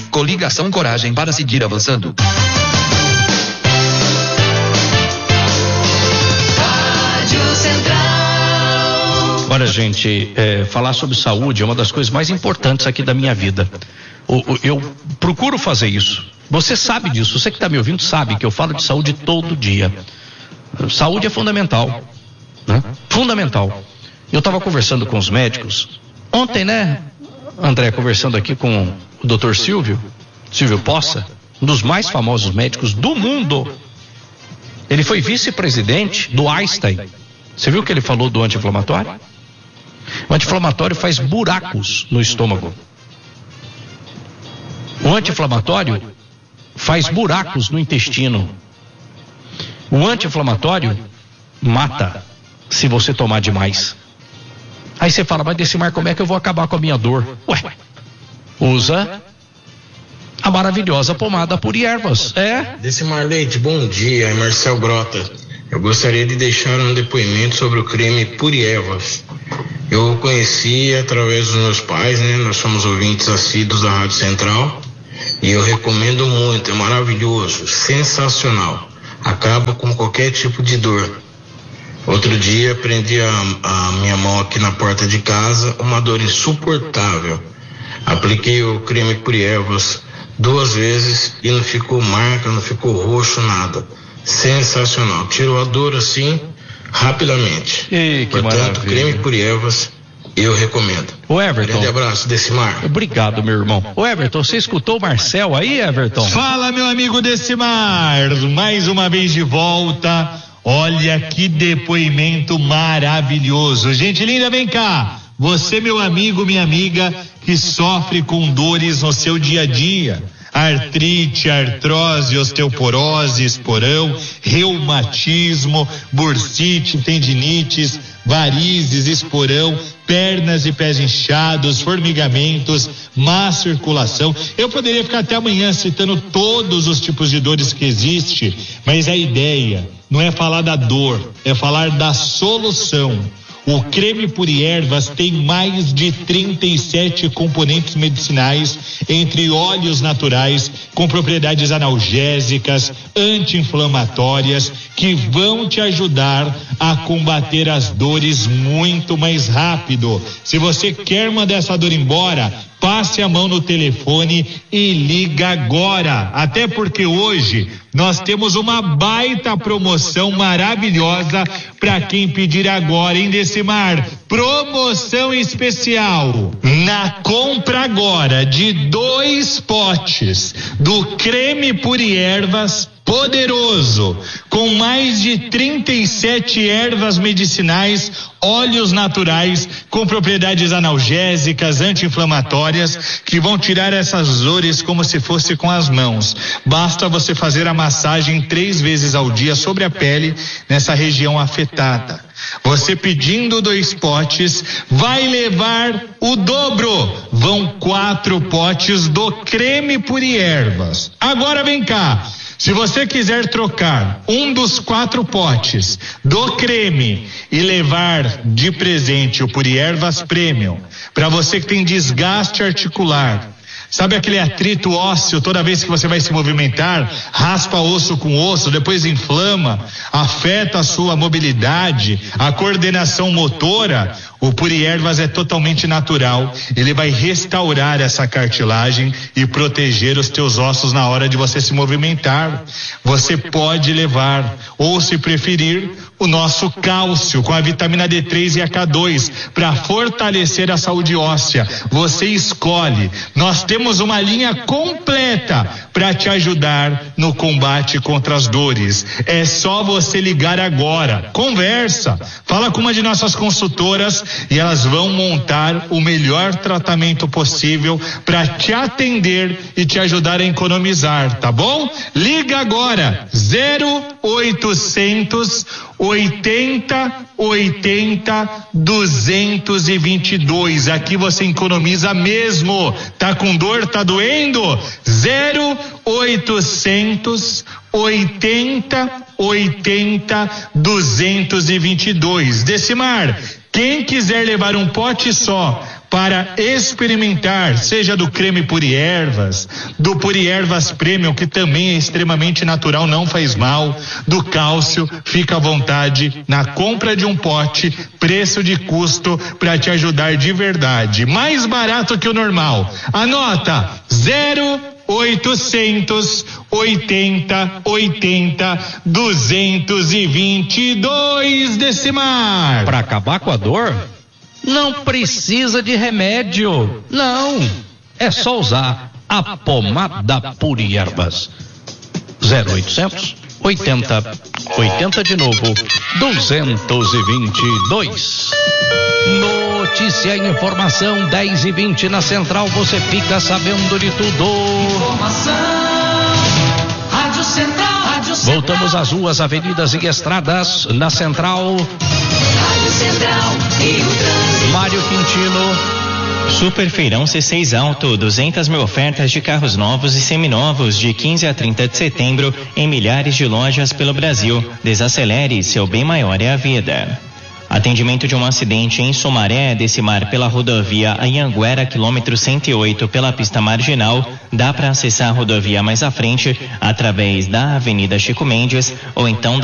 Coligação Coragem para seguir avançando. Olha, gente, falar sobre saúde é uma das coisas mais importantes aqui da minha vida. Eu procuro fazer isso. Você sabe disso, você que está me ouvindo sabe que eu falo de saúde todo dia. Saúde é fundamental, né? Fundamental. Eu estava conversando com os médicos ontem, né, André, conversando aqui com o Dr. Silvio Poça, um dos mais famosos médicos do mundo. Ele foi vice-presidente do Einstein. Você viu o que ele falou do anti-inflamatório? O anti-inflamatório faz buracos no estômago. O anti-inflamatório faz buracos no intestino. O anti-inflamatório mata se você tomar demais. Aí você fala, mas Decimar, como é que eu vou acabar com a minha dor? Ué, usa a maravilhosa pomada Puriervas. Decimar Leite, bom dia, é Marcel Grota. Eu gostaria de deixar um depoimento sobre o creme Puriervas. Eu o conheci através dos meus pais, né? Nós somos ouvintes assíduos da Rádio Central e eu recomendo muito, é maravilhoso, sensacional. Acaba com qualquer tipo de dor. Outro dia prendi a minha mão aqui na porta de casa, uma dor insuportável. Apliquei o creme Puriervas 2 vezes e não ficou marca, não ficou roxo, nada. Sensacional, tirou a dor assim rapidamente. Portanto, creme Puriervas eu recomendo. O Everton, grande abraço, Decimar. Obrigado, meu irmão. O Everton, você escutou o Marcel aí, Everton? Fala, meu amigo Decimar, mais uma vez de volta. Olha que depoimento maravilhoso. Gente linda, vem cá. Você, meu amigo, minha amiga, que sofre com dores no seu dia a dia. Artrite, artrose, osteoporose, esporão, reumatismo, bursite, tendinites, varizes, esporão, pernas e pés inchados, formigamentos, má circulação. Eu poderia ficar até amanhã citando todos os tipos de dores que existem, mas a ideia não é falar da dor, é falar da solução. O creme Puriervas tem mais de 37 componentes medicinais, entre óleos naturais, com propriedades analgésicas, anti-inflamatórias, que vão te ajudar a combater as dores muito mais rápido. Se você quer mandar essa dor embora, passe a mão no telefone e liga agora. Até porque hoje nós temos uma baita promoção maravilhosa para quem pedir agora, hein, Decimar? Promoção especial. Na compra agora de 2 potes do creme Puriervas poderoso, com mais de 37 ervas medicinais, óleos naturais, com propriedades analgésicas, anti-inflamatórias, que vão tirar essas dores como se fosse com as mãos. Basta você fazer a massagem 3 vezes ao dia sobre a pele, nessa região afetada. Você pedindo 2 potes, vai levar o dobro. Vão 4 potes do creme Puriervas. Agora vem cá. Se você quiser trocar um dos 4 potes do creme e levar de presente o Puriervas Premium, para você que tem desgaste articular, sabe aquele atrito ósseo, toda vez que você vai se movimentar, raspa osso com osso, depois inflama, afeta a sua mobilidade, a coordenação motora? O Puriervas é totalmente natural, ele vai restaurar essa cartilagem e proteger os teus ossos na hora de você se movimentar. Você pode levar, ou se preferir, o nosso cálcio com a vitamina D3 e a K2 para fortalecer a saúde óssea. Você escolhe. Nós temos uma linha completa para te ajudar no combate contra as dores. É só você ligar agora. Conversa, fala com uma de nossas consultoras e elas vão montar o melhor tratamento possível para te atender e te ajudar a economizar, tá bom? Liga agora, 0800 80 80 222. Aqui você economiza mesmo. Tá com dor, tá doendo? 0800 80 80 222. Decimar, quem quiser levar um pote só para experimentar, seja do creme Puriervas, do Puriervas Premium, que também é extremamente natural, não faz mal, do cálcio, fica à vontade na compra de um pote, preço de custo para te ajudar de verdade. Mais barato que o normal. Anota: 0800 80 80 222, Decimar. Para acabar com a dor, não precisa de remédio. Não. É só usar a pomada Puriervas. 0800 80 80 de novo 222. Notícia e informação 10:20 na Central, você fica sabendo de tudo. Informação, Rádio Central, Rádio Central. Voltamos às ruas, avenidas e estradas na Central. Rádio Central e o trânsito. Mário Quintino. Superfeirão C6 Alto, 200 mil ofertas de carros novos e seminovos de 15 a 30 de setembro em milhares de lojas pelo Brasil. Desacelere, seu bem maior é a vida. Atendimento de um acidente em Sumaré, Decimar, pela rodovia Anhanguera, quilômetro 108, pela pista marginal. Dá para acessar a rodovia mais à frente através da Avenida Chico Mendes ou então